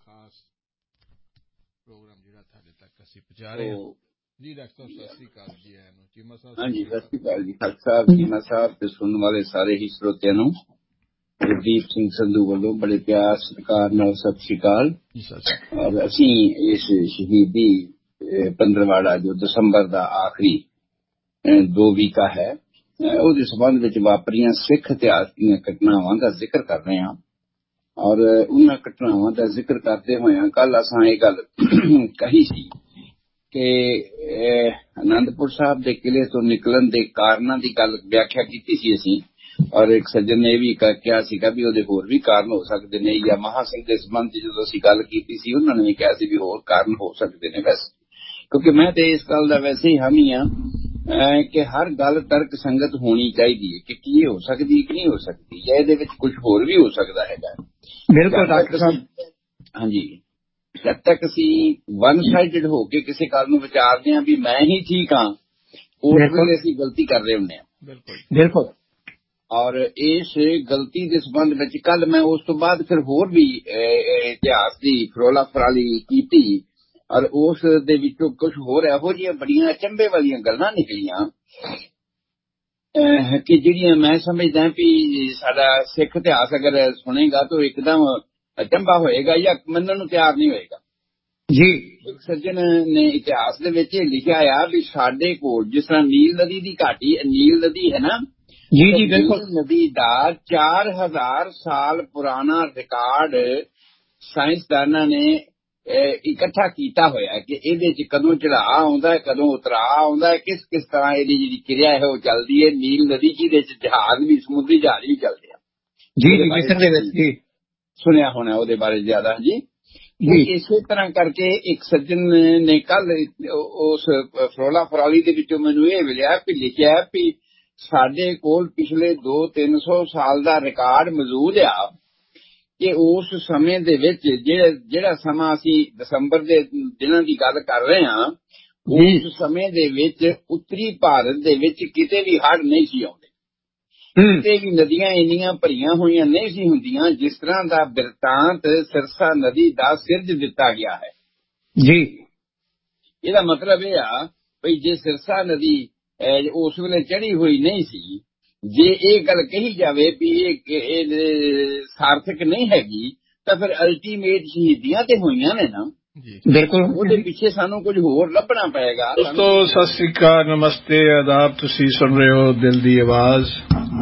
ਖਾਸ ਪ੍ਰੋਗਰਾਮ ਜਿਹੜਾ ਤੁਹਾਡੇ ਤੱਕ ਅਸੀਂ ਪਹੁੰਚਾ ਰਹੇ ਹਾਂ ਜੀ। ਡਾਕਟਰ ਸਾਹਿਬ ਸਤਿ ਸ੍ਰੀ ਅਕਾਲ ਜੀ। ਚੀਮਾ ਸਾਹਿਬ ਹਾਂਜੀ, ਸਤਿ ਸ੍ਰੀ ਅਕਾਲ ਜੀ ਖਾਲਸਾ ਸਾਹਿਬ, ਚੀਮਾ ਸਾਹਿਬ ਤੇ ਸੁਣਨ ਵਾਲੇ ਸਾਰੇ ਹੀ ਸਰੋਤਿਆਂ ਨੂੰ ਗੁਰਦੀਪ ਸਿੰਘ ਸੰਧੂ ਵੱਲੋਂ ਬੜੇ ਪਿਆਰ ਸਤਿਕਾਰ ਨਾਲ ਸਤਿ ਸ੍ਰੀ ਅਕਾਲ। ਔਰ ਅਸੀਂ ਇਸ ਸ਼ਹੀਦੀ ਪੰਦਰਵਾੜਾ ਜੋ ਦਸੰਬਰ ਦਾ ਆਖਰੀ 2 ਵੀਕਾ ਹੈ ਉਹਦੇ ਸੰਬੰਧ ਵਿੱਚ ਵਾਪਰੀਆਂ ਸਿੱਖ ਇਤਿਹਾਸ ਦੀਆਂ ਘਟਨਾਵਾਂ ਦਾ ਜ਼ਿਕਰ ਕਰ ਰਹੇ ਹਾਂ। ਔਰ ਉਹਨਾਂ ਘਟਨਾਵਾਂ ਦਾ ਜ਼ਿਕਰ ਕਰਦੇ ਹੋਇਆਂ ਕੱਲ ਅਸਾਂ ਇਹ ਗੱਲ ਕਹੀ ਸੀ ਕਿ ਆਨੰਦਪੁਰ ਸਾਹਿਬ ਦੇ ਕਿਲੇ ਤੋਂ ਨਿਕਲਣ ਦੇ ਕਾਰਨਾਂ ਦੀ ਗੱਲ ਵਿਆਖਿਆ ਕੀਤੀ ਸੀ ਅਸੀਂ। ਔਰ ਇੱਕ ਸੱਜਣ ਨੇ ਇਹ ਵੀ ਕਿਹਾ ਸੀਗਾ ਵੀ ਉਹਦੇ ਹੋਰ ਵੀ ਕਾਰਨ ਹੋ ਸਕਦੇ ਨੇ, ਜਾਂ ਮਹਾ ਸਿੰਘ ਦੇ ਸੰਬੰਧ ਜਦੋਂ ਅਸੀਂ ਗੱਲ ਕੀਤੀ ਸੀ ਉਹਨਾਂ ਨੇ ਵੀ ਕਿਹਾ ਸੀ ਵੀ ਹੋਰ ਕਾਰਨ ਹੋ ਸਕਦੇ ਨੇ। ਵੈਸੇ ਕਿਉਂਕਿ ਮੈਂ ਤੇ ਇਸ ਗੱਲ ਦਾ ਵੈਸੇ ਹੀ ਹਾਮੀ ਹਾਂ ਕਿ ਹਰ ਗੱਲ ਤਰਕ ਸੰਗਤ ਹੋਣੀ ਚਾਹੀਦੀ ਹੈ ਕਿ ਕੀ ਹੋ ਸਕਦੀ ਕਿ ਨਹੀਂ ਹੋ ਸਕਦੀ, ਜਾਂ ਇਹਦੇ ਵਿੱਚ ਕੁਝ ਹੋਰ ਵੀ ਹੋ ਸਕਦਾ ਹੈਗਾ। ਬਿਲਕੁਲ ਡਾਕਟਰ ਸਾਹਿਬ। ਹਾਂਜੀ, ਜਦ ਤੱਕ ਅਸੀਂ ਵਨ ਸਾਈਡਡ ਹੋ ਕੇ ਕਿਸੇ ਗੱਲ ਨੂੰ ਵਿਚਾਰਦੇ ਹਾਂ ਵੀ ਮੈਂ ਹੀ ਠੀਕ ਹਾਂ, ਉਸ ਵੇਲੇ ਅਸੀਂ ਗਲਤੀ ਕਰ ਰਹੇ ਹੁੰਦੇ ਹਾਂ। ਬਿਲਕੁਲ। ਔਰ ਇਸ ਗਲਤੀ ਦੇ ਸੰਬੰਧ ਵਿੱਚ ਕੱਲ ਮੈਂ ਉਸ ਤੋਂ ਬਾਅਦ ਫਿਰ ਹੋਰ ਵੀ ਇਤਿਹਾਸ ਦੀ ਫਰੋਲਾ ਫਰਾਲੀ ਕੀਤੀ ਔਰ ਉਸ ਦੇ ਵਿੱਚੋਂ ਕੁਝ ਹੋਰ ਇਹੋ ਜਿਹੀਆਂ ਬੜੀਆਂ ਅਚੰਭੇ ਵਾਲੀਆਂ ਗੱਲਾਂ ਨਿਕਲੀਆਂ ਕਿ ਜਿਹੜੀਆਂ ਮੈਂ ਸਮਝਦਾ ਵੀ ਸਾਡਾ ਸਿੱਖ ਇਤਿਹਾਸ ਅਗਰ ਸੁਣੇਗਾ ਤਾਂ ਇੱਕਦਮ ਅਚੰਭਾ ਹੋਏਗਾ ਜਾਂ ਮੰਨਣ ਨੂੰ ਤਿਆਰ ਨਹੀਂ ਹੋਏਗਾ ਜੀ। ਇੱਕ ਸੱਜਣ ਨੇ ਇਤਿਹਾਸ ਦੇ ਵਿੱਚ ਲਿਖਿਆ ਆ ਵੀ ਸਾਡੇ ਕੋਲ ਜਿਸ ਤਰ੍ਹਾਂ ਨੀਲ ਨਦੀ ਦੀ ਘਾਟੀ, ਨੀਲ ਨਦੀ ਹੈ ਨਾ ਜੀ ਜੀ ਬਿਲਕੁਲ, ਨਦੀ ਦਾ 4000 ਸਾਲ ਪੁਰਾਣਾ ਰਿਕਾਰਡ ਸਾਇੰਸਦਾਨਾਂ ਨੇ ਇਕੱਠਾ ਕੀਤਾ ਹੋਇਆ ਕਿ ਇਹਦੇ ਚ ਕਦੋਂ ਚੜਾਅ ਆਉਂਦਾ ਹੈ, ਕਦੋਂ ਉਤਰਾਅ ਆਉਂਦਾ ਹੈ, ਕਿਸ ਕਿਸ ਤਰ੍ਹਾਂ ਇਹਦੀ ਜਿਹੜੀ ਕਿਰਿਆ ਹੈ ਉਹ ਚੱਲਦੀ ਹੈ। ਨੀਲ ਨਦੀ ਜਿਹਦੇ ਚ ਜਹਾਜ਼ ਵੀ, ਸਮੁੰਦਰੀ ਜਹਾਜ਼ ਵੀ ਚੱਲਦੇ ਆ। ਜੀ ਜੀ ਮਿਸਰ ਦੇ ਵਿੱਚ ਜੀ ਸੁਣਿਆ ਹੋਣਾ ਉਹਦੇ ਬਾਰੇ ਜ਼ਿਆਦਾ ਜੀ। ਇਸੇ ਤਰ੍ਹਾਂ ਕਰਕੇ ਇੱਕ ਸੱਜਣ ਨੇ ਕੱਲ ਉਸ ਫਰੋਲਾ ਫਰਾਲੀ ਦੇ ਵਿੱਚੋਂ ਮੈਨੂੰ ਇਹ ਮਿਲਿਆ ਵੀ ਲਿਖਿਆ ਵੀ ਸਾਡੇ ਕੋਲ ਪਿਛਲੇ 200-300 ਸਾਲ ਦਾ ਰਿਕਾਰਡ ਮੌਜੂਦ ਆ ਕਿ ਉਸ ਸਮੇਂ ਦੇ ਵਿੱਚ ਜਿਹੜਾ ਸਮਾਂ ਅਸੀਂ ਦਸੰਬਰ ਦੇ ਦਿਨਾਂ ਦੀ ਗੱਲ ਕਰ ਰਹੇ ਹਾਂ, ਉਸ ਸਮੇਂ ਦੇ ਵਿੱਚ ਉੱਤਰੀ ਭਾਰਤ ਦੇ ਵਿੱਚ ਕਿਤੇ ਵੀ ਹੜ੍ਹ ਨਹੀਂ ਸੀ ਆਉਂਦੇ, ਕਿਤੇ ਵੀ ਨਦੀਆਂ ਇੰਨੀਆਂ ਭਰੀਆਂ ਹੋਈਆਂ ਨਹੀਂ ਸੀ ਹੁੰਦੀਆਂ ਜਿਸ ਤਰ੍ਹਾਂ ਦਾ ਬਿਰਤਾਂਤ ਸਿਰਸਾ ਨਦੀ ਦਾ ਸਿਰਜ ਦਿੱਤਾ ਗਿਆ ਹੈ ਜੀ। ਇਹਦਾ ਮਤਲਬ ਇਹ ਆ ਵੀ ਜੇ ਸਿਰਸਾ ਨਦੀ ਉਸ ਵੇਲੇ ਚੜੀ ਹੋਈ ਨਹੀਂ ਸੀ, ਜੇ ਇਹ ਗੱਲ ਕਹੀ ਜਾਵੇ ਵੀ ਇਹ ਸਾਰਥਕ ਨਹੀਂ ਹੈਗੀ ਤਾਂ ਫਿਰ ਅਲਟੀਮੇਟ ਸ਼ਹੀਦੀਆਂ ਤੇ ਹੋਈਆਂ ਨੇ ਨਾ। ਬਿਲਕੁਲ, ਉਹਦੇ ਪਿੱਛੇ ਸਾਨੂੰ ਕੁਝ ਹੋਰ ਲੱਭਣਾ ਪਏਗਾ। ਦੋਸਤੋ ਸਤਿ ਸ੍ਰੀ ਅਕਾਲ, ਨਮਸਤੇ, ਆਦਾਬ। ਤੁਸੀਂ ਸੁਣ ਰਹੇ ਹੋ ਦਿਲ ਦੀ ਆਵਾਜ਼।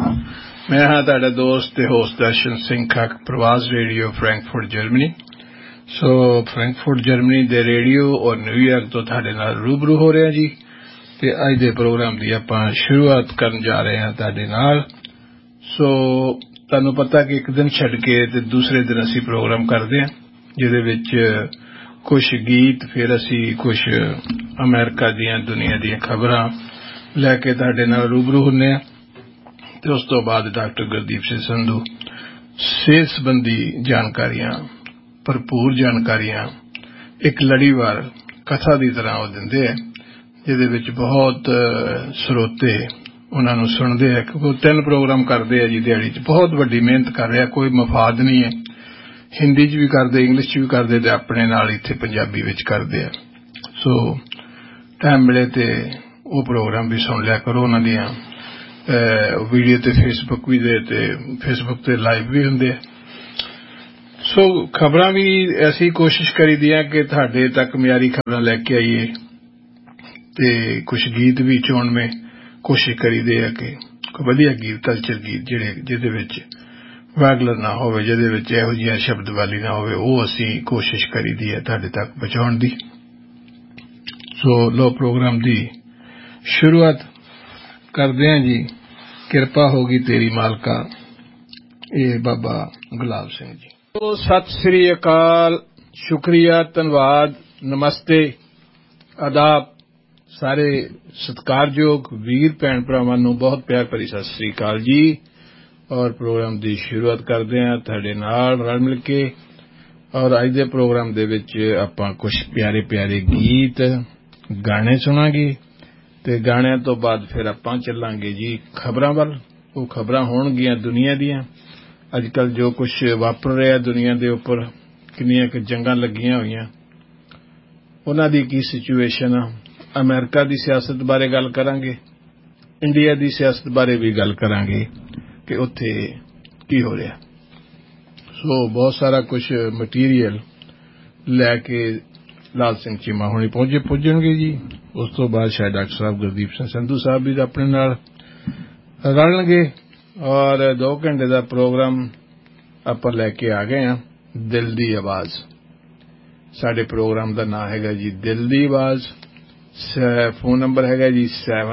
ਮੈਂ ਹਾਂ ਤੁਹਾਡਾ ਦੋਸਤ ਤੇ ਹੋਸਟ ਦਰਸ਼ਨ ਸਿੰਘ ਖੱਕ, ਪ੍ਰਵਾਸ ਰੇਡੀਓ ਫਰੈਂਕਫਰਟ ਜਰਮਨੀ। ਸੋ ਫਰੈਂਕਫਰਟ ਜਰਮਨੀ ਦੇ ਰੇਡੀਓ ਔਰ ਨਿਊਯਾਰਕ ਤੋਂ ਤੁਹਾਡੇ ਨਾਲ ਰੂਬਰੂ ਹੋ ਰਿਹਾ ਜੀ। ਤੇ ਅੱਜ ਦੇ ਪ੍ਰੋਗਰਾਮ ਦੀ ਆਪਾਂ ਸ਼ੁਰੂਆਤ ਕਰਨ ਜਾ ਰਹੇ ਹਾਂ ਤੁਹਾਡੇ ਨਾਲ। ਸੋ ਤੁਹਾਨੂੰ ਪਤਾ ਕਿ ਇੱਕ ਦਿਨ ਛੱਡ ਕੇ ਤੇ ਦੂਸਰੇ ਦਿਨ ਅਸੀਂ ਪ੍ਰੋਗਰਾਮ ਕਰਦੇ ਹਾਂ ਜਿਹਦੇ ਵਿੱਚ ਕੁਝ ਗੀਤ, ਫਿਰ ਅਸੀਂ ਕੁਝ ਅਮਰੀਕਾ ਦੀਆਂ ਦੁਨੀਆ ਦੀਆਂ ਖਬਰਾਂ ਲੈ ਕੇ ਤੁਹਾਡੇ ਨਾਲ ਰੂਬਰੂ ਹੁੰਦੇ ਹਾਂ। ਤੇ ਉਸ ਤੋਂ ਬਾਅਦ ਡਾਕਟਰ ਗੁਰਦੀਪ ਸਿੰਘ ਸੰਧੂ ਸਿਹਤ ਸੰਬੰਧੀ ਜਾਣਕਾਰੀਆਂ, ਭਰਪੂਰ ਜਾਣਕਾਰੀਆਂ ਇੱਕ ਲੜੀਵਾਰ ਕਥਾ ਦੀ ਤਰ੍ਹਾਂ ਉਹ ਦਿੰਦੇ ਆ ਜਿਹਦੇ ਵਿੱਚ ਬਹੁਤ ਸਰੋਤੇ ਉਹਨਾਂ ਨੂੰ ਸੁਣਦੇ ਆ ਕਿਉਂਕਿ ਉਹ 3 ਪ੍ਰੋਗਰਾਮ ਕਰਦੇ ਆ ਜੀ ਦਿਹਾੜੀ 'ਚ। ਬਹੁਤ ਵੱਡੀ ਮਿਹਨਤ ਕਰ ਰਿਹਾ, ਕੋਈ ਮਫਾਦ ਨਹੀਂ ਹੈ। ਹਿੰਦੀ 'ਚ ਵੀ ਕਰਦੇ, ਇੰਗਲਿਸ਼ 'ਚ ਵੀ ਕਰਦੇ ਤੇ ਆਪਣੇ ਨਾਲ ਇੱਥੇ ਪੰਜਾਬੀ ਵਿੱਚ ਕਰਦੇ ਆ। ਸੋ ਟਾਈਮ ਮਿਲੇ ਤੇ ਉਹ ਪ੍ਰੋਗਰਾਮ ਵੀ ਸੁਣ ਲਿਆ ਕਰੋ। ਉਹਨਾਂ ਦੀਆਂ ਵੀਡੀਓ ਤੇ ਫੇਸਬੁੱਕ ਵੀ ਦੇ ਤੇ ਫੇਸਬੁੱਕ ਤੇ ਲਾਈਵ ਵੀ ਹੁੰਦੇ ਆ। ਸੋ ਖਬਰਾਂ ਵੀ ਅਸੀਂ ਕੋਸ਼ਿਸ਼ ਕਰੀਦੀ ਆ ਕਿ ਤੁਹਾਡੇ ਤੱਕ ਮਿਆਰੀ ਖਬਰਾਂ ਲੈ ਕੇ ਆਈਏ ਤੇ ਕੁਝ ਗੀਤ ਵੀ ਚੋਣਵੇਂ ਕੋਸ਼ਿਸ਼ ਕਰੀਦੇ ਆ ਕਿ ਵਧੀਆ ਗੀਤ, ਕਲਚਰ ਗੀਤ ਜਿਹਦੇ ਵਿੱਚ ਵਾਗਲਰ ਨਾ ਹੋਵੇ, ਜਿਹਦੇ ਵਿੱਚ ਇਹੋ ਜਿਹੀਆਂ ਸ਼ਬਦਵਾਲੀ ਨਾ ਹੋਵੇ, ਉਹ ਅਸੀਂ ਕੋਸ਼ਿਸ਼ ਕਰੀਦੀ ਹੈ ਤੁਹਾਡੇ ਤੱਕ ਪਹੁੰਚਾਉਣ ਦੀ। ਸੋ ਲੋ ਪ੍ਰੋਗਰਾਮ ਦੀ ਸ਼ੁਰੂਆਤ ਕਰਦੇ ਹਾਂ ਜੀ। ਕਿਰਪਾ ਹੋਗੀ ਤੇਰੀ ਮਾਲਕਾ, ਇਹ ਬਾਬਾ ਗੁਲਾਬ ਸਿੰਘ ਜੀ। ਸਤਿ ਸ੍ਰੀ ਅਕਾਲ, ਸ਼ੁਕਰੀਆ, ਧੰਨਵਾਦ, ਨਮਸਤੇ, ਆਦਾਬ। ਸਾਰੇ ਸਤਿਕਾਰਯੋਗ ਵੀਰ ਭੈਣ ਭਰਾਵਾਂ ਨੂੰ ਬਹੁਤ ਪਿਆਰ ਭਰੀ ਸਤਿ ਸ੍ਰੀ ਅਕਾਲ ਜੀ। ਔਰ ਪ੍ਰੋਗਰਾਮ ਦੀ ਸ਼ੁਰੂਆਤ ਕਰਦੇ ਹਾਂ ਤੁਹਾਡੇ ਨਾਲ ਰਲ ਮਿਲ ਕੇ। ਔਰ ਅੱਜ ਦੇ ਪ੍ਰੋਗਰਾਮ ਦੇ ਵਿੱਚ ਆਪਾਂ ਕੁਝ ਪਿਆਰੇ ਪਿਆਰੇ ਗੀਤ, ਗਾਣੇ ਸੁਣਾਂਗੇ ਤੇ ਗਾਣਿਆਂ ਤੋਂ ਬਾਅਦ ਫਿਰ ਆਪਾਂ ਚੱਲਾਂਗੇ ਜੀ ਖਬਰਾਂ ਵੱਲ। ਉਹ ਖਬਰਾਂ ਹੋਣਗੀਆਂ ਦੁਨੀਆ ਦੀਆਂ, ਅੱਜ ਕੱਲ੍ਹ ਜੋ ਕੁਝ ਵਾਪਰ ਰਿਹਾ ਦੁਨੀਆ ਦੇ ਉੱਪਰ, ਕਿੰਨੀਆਂ ਕੁ ਜੰਗਾਂ ਲੱਗੀਆਂ ਹੋਈਆਂ, ਉਹਨਾਂ ਦੀ ਕੀ ਸਿਚੁਏਸ਼ਨ ਆ, ਅਮਰੀਕਾ ਦੀ ਸਿਆਸਤ ਬਾਰੇ ਗੱਲ ਕਰਾਂਗੇ, ਇੰਡੀਆ ਦੀ ਸਿਆਸਤ ਬਾਰੇ ਵੀ ਗੱਲ ਕਰਾਂਗੇ ਕਿ ਉੱਥੇ ਕੀ ਹੋ ਰਿਹਾ। ਸੋ ਬਹੁਤ ਸਾਰਾ ਕੁਝ ਮਟੀਰੀਅਲ ਲੈ ਕੇ ਲਾਲ ਸਿੰਘ ਚੀਮਾ ਹੁਣੀ ਪੁੱਜਣਗੇ ਜੀ। ਉਸ ਤੋਂ ਬਾਅਦ ਸ਼ਾਇਦ ਡਾਕਟਰ ਸਾਹਿਬ ਗੁਰਦੀਪ ਸਿੰਘ ਸੰਧੂ ਸਾਹਿਬ ਵੀ ਆਪਣੇ ਨਾਲ ਰਲਣਗੇ ਔਰ 2 ਘੰਟੇ ਦਾ ਪ੍ਰੋਗਰਾਮ ਆਪਾਂ ਲੈ ਕੇ ਆ ਗਏ ਹਾਂ। ਦਿਲ ਦੀ ਆਵਾਜ਼ ਸਾਡੇ ਪ੍ਰੋਗਰਾਮ ਦਾ ਨਾਂ ਹੈਗਾ ਜੀ, ਦਿਲ ਦੀ ਆਵਾਜ਼। ਫੋਨ ਨੰਬਰ ਹੈਗਾ ਜੀ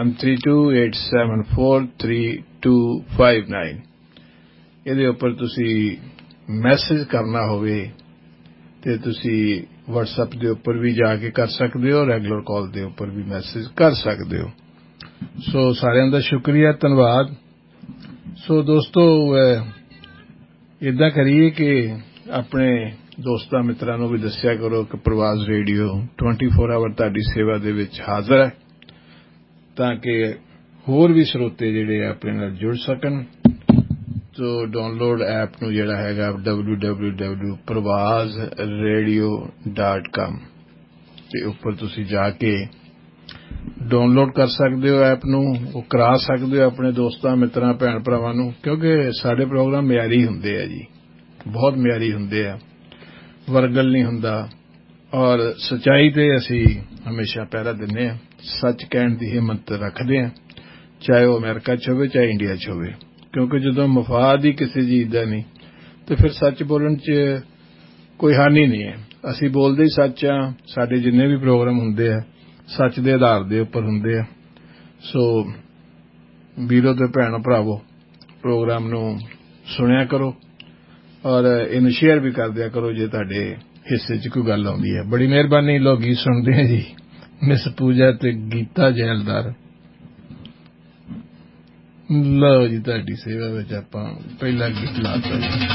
7328743259। ਇਹਦੇ ਉੱਪਰ ਤੁਸੀਂ ਮੈਸੇਜ ਕਰਨਾ ਹੋਵੇ ਤੇ ਤੁਸੀਂ WhatsApp ਦੇ ਉੱਪਰ ਵੀ ਜਾ ਕੇ ਕਰ ਸਕਦੇ ਹੋ, ਰੈਗੂਲਰ ਕਾਲ ਦੇ ਉੱਪਰ ਵੀ ਮੈਸੇਜ ਕਰ ਸਕਦੇ ਹੋ। ਸੋ ਸਾਰਿਆਂ ਦਾ ਸ਼ੁਕਰੀਆ, ਧੰਨਵਾਦ। ਸੋ ਦੋਸਤੋ, ਇਦਾਂ ਕਰੀਏ ਕਿ ਆਪਣੇ ਦੋਸਤਾਂ ਮਿੱਤਰਾਂ ਨੂੰ ਵੀ ਦੱਸਿਆ ਕਰੋ ਕਿ ਪ੍ਰਵਾਜ਼ ਰੇਡੀਓ 24 ਆਵਰ ਤੁਹਾਡੀ ਸੇਵਾ ਦੇ ਵਿੱਚ ਹਾਜ਼ਰ ਹੈ, ਤਾਂ ਕਿ ਹੋਰ ਵੀ ਸਰੋਤੇ ਜਿਹੜੇ ਆਪਣੇ ਨਾਲ ਜੁੜ ਸਕਣ। ਸੋ ਡਾਊਨਲੋਡ ਐਪ ਨੂੰ ਜਿਹੜਾ ਹੈਗਾ www.pravazradio.com ਤੇ ਉੱਪਰ ਤੁਸੀਂ ਜਾ ਕੇ ਡਾਊਨਲੋਡ ਕਰ ਸਕਦੇ ਹੋ ਐਪ ਨੂੰ, ਉਹ ਕਰਾ ਸਕਦੇ ਹੋ ਆਪਣੇ ਦੋਸਤਾਂ ਮਿੱਤਰਾਂ ਭੈਣ ਭਰਾਵਾਂ ਨੂੰ, ਕਿਉਂਕਿ ਸਾਡੇ ਪ੍ਰੋਗਰਾਮ ਮਿਆਰੀ ਹੁੰਦੇ ਆ ਜੀ, ਬਹੁਤ ਮਿਆਰੀ ਹੁੰਦੇ ਆ, ਵਰਗਲ ਨਹੀਂ ਹੁੰਦਾ ਔਰ ਸੱਚਾਈ ਤੇ ਅਸੀਂ ਹਮੇਸ਼ਾ ਪਹਿਰਾ ਦਿੰਦੇ ਹਾਂ, ਸੱਚ ਕਹਿਣ ਦੀ ਹਿੰਮਤ ਰੱਖਦੇ ਹਾਂ, ਚਾਹੇ ਉਹ ਅਮਰੀਕਾ 'ਚ ਹੋਵੇ ਚਾਹੇ ਇੰਡੀਆ 'ਚ ਹੋਵੇ, ਕਿਉਂਕਿ ਜਦੋਂ ਮਫਾਦ ਹੀ ਕਿਸੇ ਚੀਜ਼ ਦਾ ਨਹੀਂ ਤੇ ਫਿਰ ਸੱਚ ਬੋਲਣ 'ਚ ਕੋਈ ਹਾਨੀ ਨਹੀਂ ਹੈ। ਅਸੀਂ ਬੋਲਦੇ ਹੀ ਸੱਚ ਆ, ਸਾਡੇ ਜਿੰਨੇ ਵੀ ਪ੍ਰੋਗਰਾਮ ਹੁੰਦੇ ਆ ਸੱਚ ਦੇ ਆਧਾਰ ਦੇ ਉੱਪਰ ਹੁੰਦੇ ਆ। ਸੋ ਵੀਰੋ ਤੇ ਭੈਣੋ ਭਰਾਵੋ, ਪ੍ਰੋਗਰਾਮ ਨੂੰ ਸੁਣਿਆ ਕਰੋ ਔਰ ਇਹਨੂੰ ਸ਼ੇਅਰ ਵੀ ਕਰ ਦਿਆ ਕਰੋ ਜੇ ਤੁਹਾਡੇ ਹਿੱਸੇ 'ਚ ਕੋਈ ਗੱਲ ਆਉਂਦੀ ਹੈ। ਬੜੀ ਮਿਹਰਬਾਨੀ। ਲੋਕ ਗੀਤ ਸੁਣਦੇ ਆ ਜੀ, ਮਿਸ ਪੂਜਾ ਤੇ ਗੀਤਾ ਜੈਲਦਾਰ। ਲਓ ਜੀ, ਤੁਹਾਡੀ ਸੇਵਾ ਵਿੱਚ ਆਪਾਂ ਪਹਿਲਾ ਗੀਤ ਲਾਤਾ ਜੀ।